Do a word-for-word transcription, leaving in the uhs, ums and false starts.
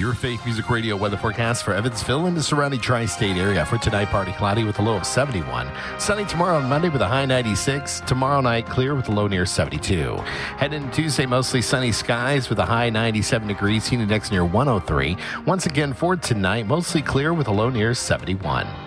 Your Faith Music Radio weather forecast for Evansville and the surrounding tri-state area. For tonight, partly cloudy with a low of seventy-one. Sunny tomorrow on Monday with a high ninety-six. Tomorrow night, clear with a low near seventy-two. Heading into Tuesday, mostly sunny skies with a high ninety-seven degrees. Heat index near one oh three. Once again, for tonight, mostly clear with a low near seventy-one.